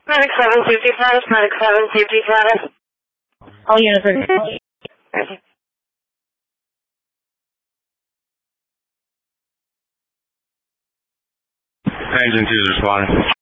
Medic 750 status, Medic 750 status. All units are complete. Engine 2's responding.